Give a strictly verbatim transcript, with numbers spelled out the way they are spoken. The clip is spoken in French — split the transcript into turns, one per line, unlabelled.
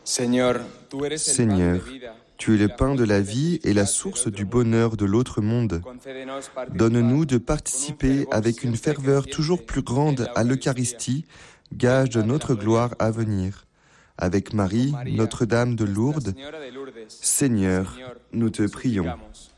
Seigneur, tu es le pain de la vie et la source du bonheur de l'autre monde. Donne-nous de participer avec une ferveur toujours plus grande à l'Eucharistie, gage de notre gloire à venir. Avec Marie, Notre-Dame de Lourdes, Seigneur, nous te prions.